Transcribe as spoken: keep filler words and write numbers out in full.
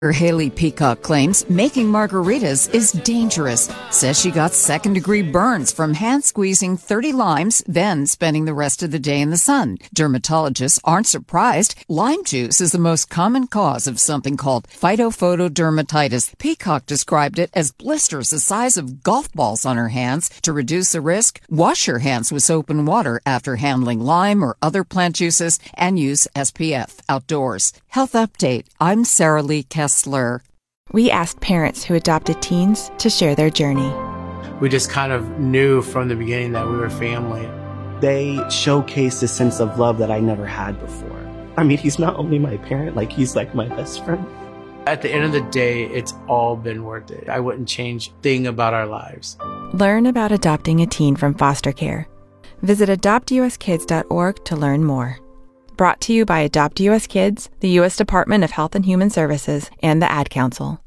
Haley Peacock claims making margaritas is dangerous. Says she got second-degree burns from hand-squeezing thirty limes, then spending the rest of the day in the sun. Dermatologists aren't surprised. Lime juice is the most common cause of something called phytophotodermatitis. Peacock described it as blisters the size of golf balls on her hands. To reduce the risk, wash your hands with soap and water after handling lime or other plant juices, and use S P F outdoors. Health Update. I'm Sarah Lee Kessler. We asked parents who adopted teens to share their journey. We just kind of knew from the beginning that we were family. They showcased a sense of love that I never had before. I mean, he's not only my parent, like he's like my best friend. At the end of the day, it's all been worth it. I wouldn't change a thing about our lives. Learn about adopting a teen from foster care. Visit adopt U S kids dot org to learn more. Brought to you by Adopt U S Kids, the U S Department of Health and Human Services, and the Ad Council.